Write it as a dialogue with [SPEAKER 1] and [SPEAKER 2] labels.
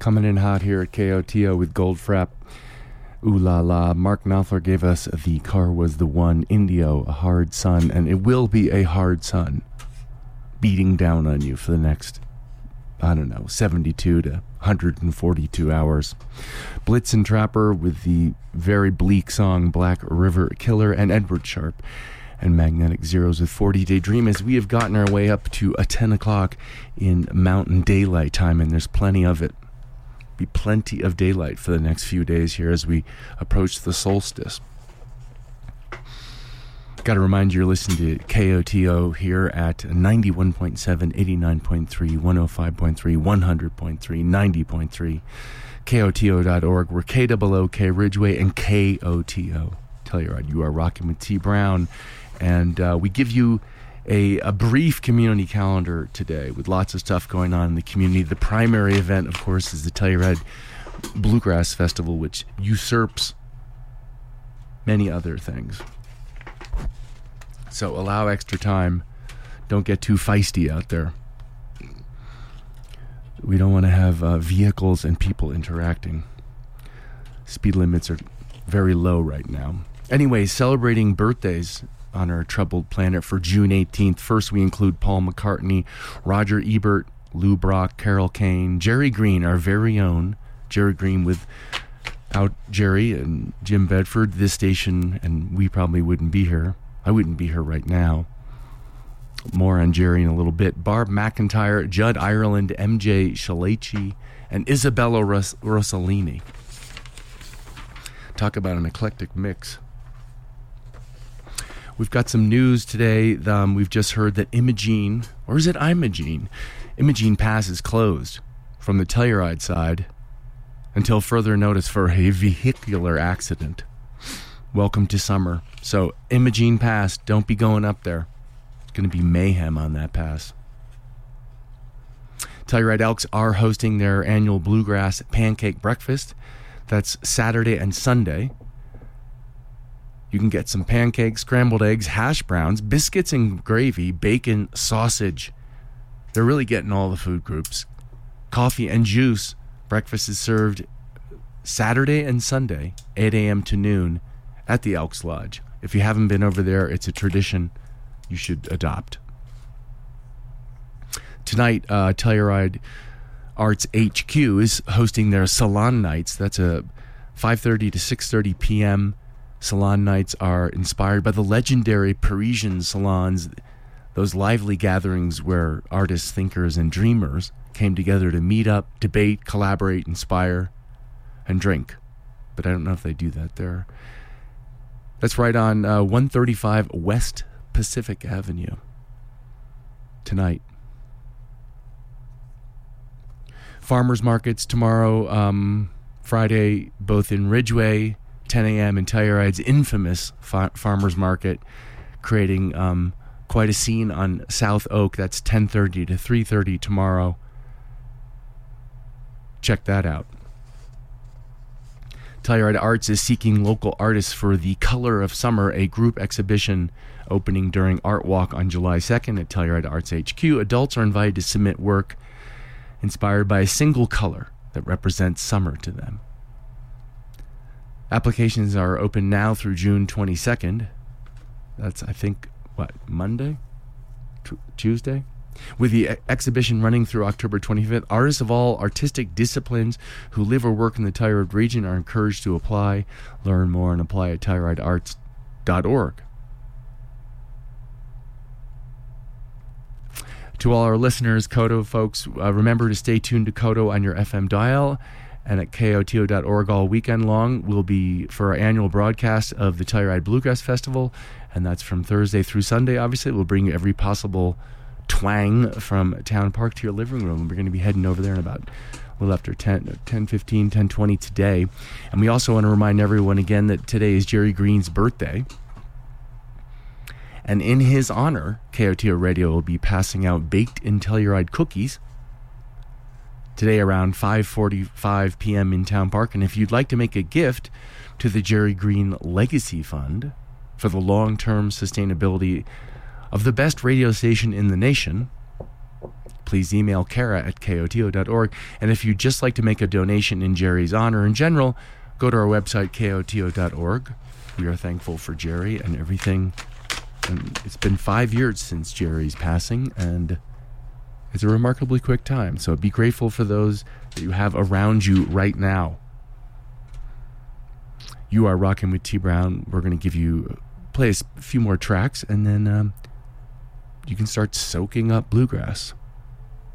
[SPEAKER 1] Coming in hot here at KOTO with Goldfrapp. Ooh la la. Mark Knopfler gave us The Car Was the One, Indio, A Hard Sun, and it will be a hard sun beating down on you for the next, 72 to 142 hours. Blitz and Trapper with the very bleak song Black River Killer, and Edward Sharp and Magnetic Zeros with 40-Day Dream, as we have gotten our way up to a 10 o'clock in Mountain Daylight Time, and there's plenty of it. Be plenty of daylight for the next few days here as we approach the solstice. Got to remind you, you're listening to KOTO here at 91.7, 89.3, 105.3, 100.3, 90.3, KOTO.org. We're KOOK Ridgeway and KOTO. Telluride. You are rocking with T. Brown. And we give you a brief community calendar today with lots of stuff going on in the community. The primary event, of course, is the Telluride Bluegrass Festival, which usurps many other things. So allow extra time. Don't get too feisty out there. We don't want to have vehicles and people interacting. Speed limits are very low right now. Anyway, celebrating birthdays on our troubled planet for June 18th. First, we include Paul McCartney, Roger Ebert, Lou Brock, Carol Kane, Jerry Green, our very own Jerry Green. Without Jerry and Jim Bedford, this station and we probably wouldn't be here. I wouldn't be here right now. More on Jerry in a little bit. Barb McIntyre, Judd Ireland, MJ Shalachi, and Isabella Rossellini. Talk about an eclectic mix. We've got some news today. We've just heard that Imogene, or is it Imogene? Imogene Pass is closed from the Telluride side until further notice for a vehicular accident. Welcome to summer. So Imogene Pass, don't be going up there. It's going to be mayhem on that pass. Telluride Elks are hosting their annual Bluegrass Pancake Breakfast. That's Saturday and Sunday. You can get some pancakes, scrambled eggs, hash browns, biscuits and gravy, bacon, sausage. They're really getting all the food groups. Coffee and juice. Breakfast is served Saturday and Sunday, 8 a.m. to noon, at the Elks Lodge. If you haven't been over there, it's a tradition you should adopt. Tonight, Telluride Arts HQ is hosting their Salon Nights. That's a 5:30 to 6:30 p.m. Salon nights are inspired by the legendary Parisian salons, those lively gatherings where artists, thinkers, and dreamers came together to meet up, debate, collaborate, inspire, and drink. But I don't know if they do that there. That's right on 135 West Pacific Avenue tonight. Farmers markets tomorrow, Friday, both in Ridgeway, 10 a.m. in Telluride's infamous farmers market, creating quite a scene on South Oak. That's 10:30 to 3:30 tomorrow. Check that out. Telluride Arts is seeking local artists for The Color of Summer, a group exhibition opening during Art Walk on July 2nd at Telluride Arts HQ. Adults are invited to submit work inspired by a single color that represents summer to them. Applications are open now through June 22nd. That's, I think, Monday? Tuesday? With the exhibition running through October 25th, artists of all artistic disciplines who live or work in the Telluride region are encouraged to apply. Learn more and apply at TellurideArts.org. To all our listeners, KOTO folks, remember to stay tuned to KOTO on your FM dial. And at KOTO.org all weekend long will be for our annual broadcast of the Telluride Bluegrass Festival, and that's from Thursday through Sunday. Obviously, we'll bring you every possible twang from Town Park to your living room. We're going to be heading over there in about a little after 10:15, 10:20 today. And we also want to remind everyone again that today is Jerry Green's birthday. And in his honor, KOTO Radio will be passing out baked in Telluride cookies today around 5:45 p.m. in Town Park. And if you'd like to make a gift to the Jerry Green Legacy Fund for the long-term sustainability of the best radio station in the nation, please email Kara@KOTO.org. And if you'd just like to make a donation in Jerry's honor in general, go to our website, KOTO.org. We are thankful for Jerry and everything. And it's been 5 years since Jerry's passing, and it's a remarkably quick time. So be grateful for those that you have around you right now. You are rocking with T Brown. We're going to play a few more tracks, and then you can start soaking up bluegrass.